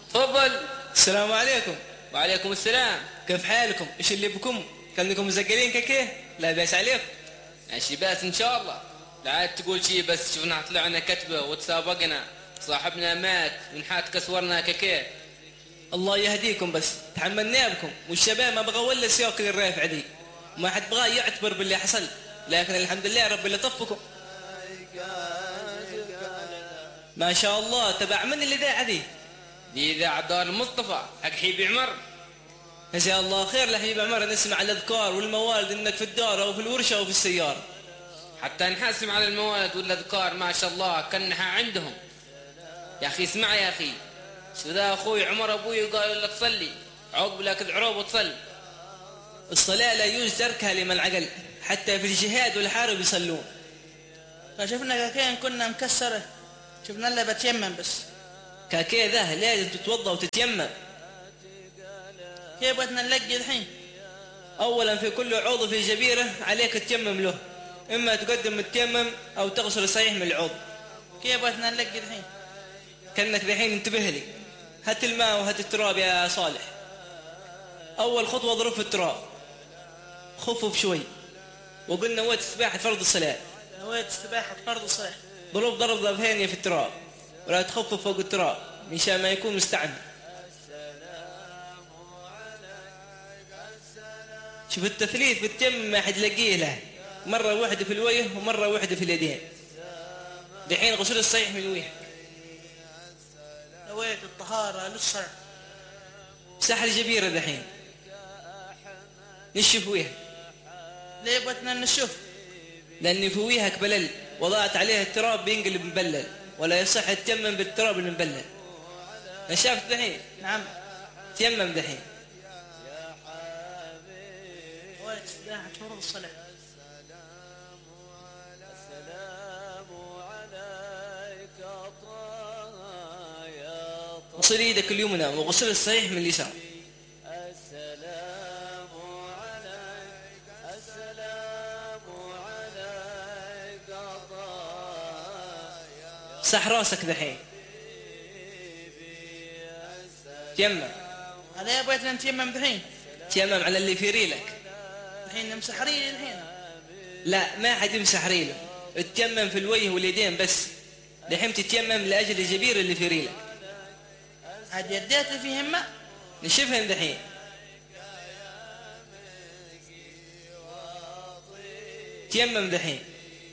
تفضل. السلام عليكم. وعليكم السلام. كيف حالكم؟ ايش اللي بكم؟ كانكم مزقلين كيكه؟ لا باس عليكم. ماشي باس ان شاء الله. لا عاد تقول شي، بس شفنا طلعنا كتبه وتسابقنا، صاحبنا مات ونحات كسورنا كيكه. الله يهديكم، بس تحملنا بكم، والشباب ما بغوا ولا سياق الرافع دي، ما حد بغى يعتبر باللي حصل، لكن الحمد لله رب اللي طفكم. ما شاء الله. تبع من اللي داعي دي؟ دي اذاعة دار المصطفى حق حبيب عمر. جزاه الله خير لحبيب عمر، نسمع الاذكار والموالد انك في الدار او في الورشه او في السياره. حتى نحاسب على الموالد والاذكار ما شاء الله كانها عندهم. يا اخي اسمع يا اخي، شو ذا اخوي عمر ابوي قال لك صلي عقب لك العروب وتصلي. الصلاه لا يجوز تركها لمن عقل، حتى في الجهاد والحرب يصلون. فشفنا كاكين كنا مكسره، شفنا اللي بتيمم بس. كاكي ذا لازم تتوضا وتتيمم. كيف بدنا نلقي الحين؟ اولا في كل عضو في جبيره عليك تتيمم له، اما تقدم التيمم او تغسل صحيح من العضو. كيف بدنا نلقي الحين؟ كانك الحين انتبه لي، هات الماء وهات التراب يا صالح. اول خطوه ضرب في التراب، خفف شوي، وقلنا نويت استباحه فرض الصلاه. نويت استباحة فرض الصلاة. ضرب ضربتين في التراب، ولا تخفف فوق التراب مشان ما يكون مستعد. شوف التثليث في التيمم ما حتلاقيه له، مره واحده في الوجه ومره واحده في اليدين. دحين غسل الصحيح من الوجه. نويت الطهارة للصلاة. مسح الجبيره دحين، نشف وجهك. ليه بدنا نشوف؟ لأن في وجهك بلل، وضعت عليه التراب بينقلب مبلل، ولا يصح تيمم بالتراب المبلل. نشفت دحين؟ نعم. تيمم دحين. نويت استباحة فرض الصلاة. غسل ايدك اليمنى وغسل الصحيح من اليسار. صح راسك دحين. تيمم. على بغيتنا نتيمم دحين. تيمم على اللي في ريلك. الحين نمسح ريلي الحين. لا ما حد يمسح ريله، تيمم في الوجه واليدين بس. دحين تتيمم لاجل الجبير اللي في ريلك. عاد يديت فيهم ماء. نشفهم دحين. تيمم دحين.